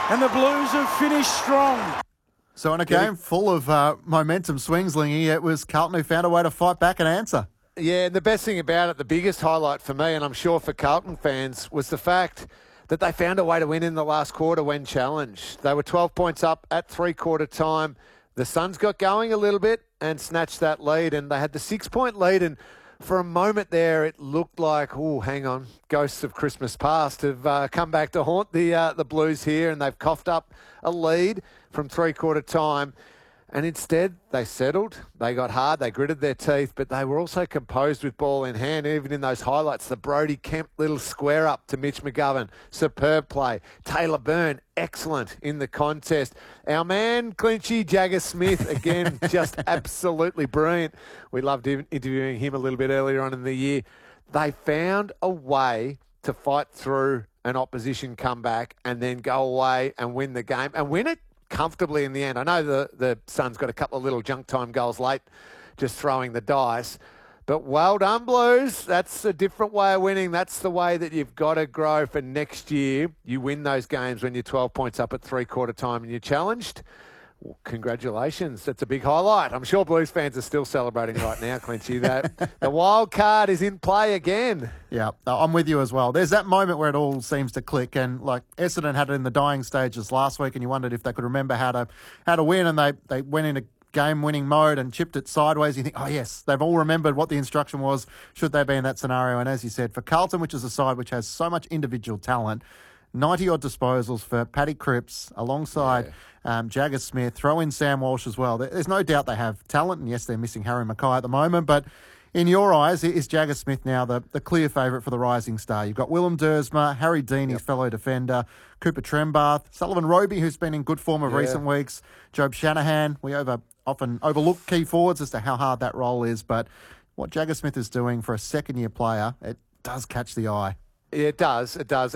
and the Blues have finished strong. So in a game full of momentum swings, Lingy, it was Carlton who found a way to fight back and answer. Yeah, and the best thing about it, the biggest highlight for me, and I'm sure for Carlton fans, was the fact that they found a way to win in the last quarter when challenged. They were 12 points up at three-quarter time. The Suns got going a little bit and snatched that lead, and they had the 6-point lead, and for a moment there, it looked like, oh, hang on, ghosts of Christmas past have come back to haunt the Blues here, and they've coughed up a lead from three-quarter time. And instead, they settled, they got hard, they gritted their teeth, but they were also composed with ball in hand. Even in those highlights, the Brodie Kemp little square up to Mitch McGovern, superb play. Taylor Byrne, excellent in the contest. Our man, Clinchy Jagger Smith, again, just absolutely brilliant. We loved interviewing him a little bit earlier on in the year. They found a way to fight through an opposition comeback and then go away and win the game and win it comfortably in the end. I know the Suns got a couple of little junk time goals late, just throwing the dice. But well done, Blues. That's a different way of winning. That's the way that you've got to grow for next year. You win those games when you're 12 points up at three-quarter time and you're challenged. Well, congratulations. That's a big highlight. I'm sure Blues fans are still celebrating right now, Clinchy, that the wild card is in play again. Yeah, I'm with you as well. There's that moment where it all seems to click, and like Essendon had it in the dying stages last week, and you wondered if they could remember how to win, and they went into game-winning mode and chipped it sideways. You think, oh yes, they've all remembered what the instruction was should they be in that scenario. And as you said, for Carlton, which is a side which has so much individual talent, 90-odd disposals for Paddy Cripps alongside Jagger Smith. Throw in Sam Walsh as well. There's no doubt they have talent, and yes, they're missing Harry Mackay at the moment, but in your eyes, is Jagger Smith now the clear favourite for the rising star? You've got Willem Dersma, Harry Dean, his fellow defender, Cooper Trembath, Sullivan Roby, who's been in good form of recent weeks, Job Shanahan. We often overlook key forwards as to how hard that role is, but what Jagger Smith is doing for a second-year player, it does catch the eye. Yeah, it does.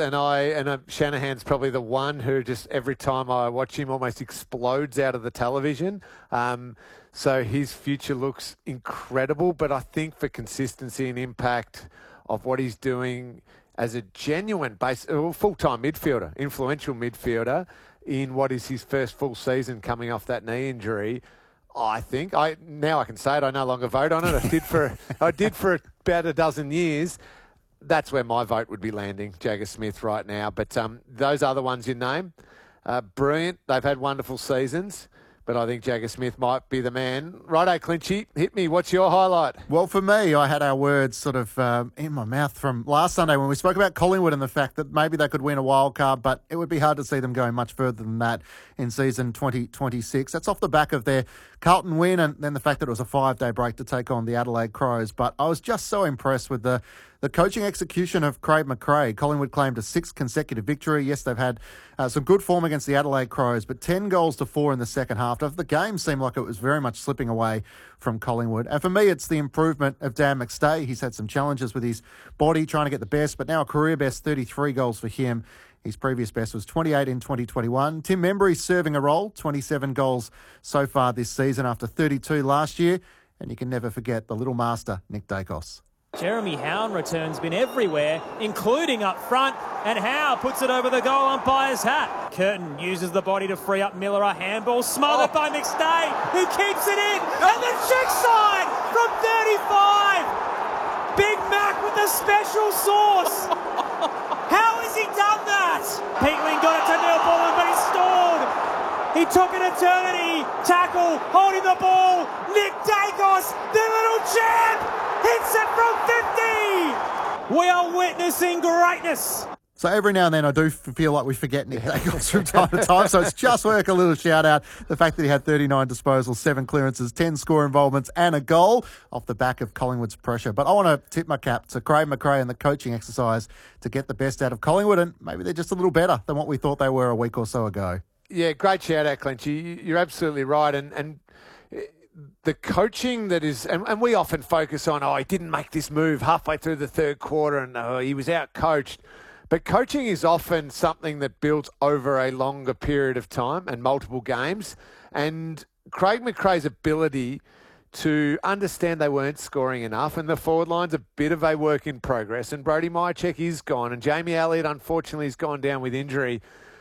And Shanahan's probably the one who just every time I watch him almost explodes out of the television. So his future looks incredible, but I think for consistency and impact of what he's doing as a genuine full-time midfielder, influential midfielder in what is his first full season coming off that knee injury, I think now I can say it. I no longer vote on it. I did for about a dozen years. That's where my vote would be landing, Jagger Smith right now. But those other ones you name, brilliant. They've had wonderful seasons, but I think Jagger Smith might be the man. Righto, Clinchy, hit me. What's your highlight? Well, for me, I had our words sort of in my mouth from last Sunday when we spoke about Collingwood and the fact that maybe they could win a wild card, but it would be hard to see them going much further than that in season 2026. That's off the back of their Carlton win and then the fact that it was a 5-day break to take on the Adelaide Crows. But I was just so impressed with the coaching execution of Craig McRae. Collingwood claimed a 6th consecutive victory. Yes, they've had some good form against the Adelaide Crows, but 10 goals to 4 in the second half. The game seemed like it was very much slipping away from Collingwood. And for me, it's the improvement of Dan McStay. He's had some challenges with his body, trying to get the best, but now a career best 33 goals for him. His previous best was 28 in 2021. Tim Membry's serving a role, 27 goals so far this season after 32 last year. And you can never forget the little master, Nick Dacos. Jeremy Howe returns been everywhere, including up front, and Howe puts it over the goal umpire's hat. Curtin uses the body to free up Miller, a handball smothered by McStay, who keeps it in, and the check side from 35! Big Mac with the special sauce! How has he done that? Peatling got it to Neil Bullen, but he stalled. He took an eternity tackle, holding the ball. Nick Dacos, the little champ, hits it from 50. We are witnessing greatness. So every now and then I do feel like we forget Nick Dacos from time to time. So it's just worth a little shout out. The fact that he had 39 disposals, 7 clearances, 10 score involvements and a goal off the back of Collingwood's pressure. But I want to tip my cap to Craig McRae and the coaching exercise to get the best out of Collingwood, and maybe they're just a little better than what we thought they were a week or so ago. Yeah, great shout out, Clinchy. You're absolutely right. And the coaching that is, and we often focus on, he didn't make this move halfway through the third quarter and he was out-coached. But coaching is often something that builds over a longer period of time and multiple games. And Craig McRae's ability to understand they weren't scoring enough, and the forward line's a bit of a work in progress, and Brodie Myercheck is gone, and Jamie Elliott, unfortunately, has gone down with injury.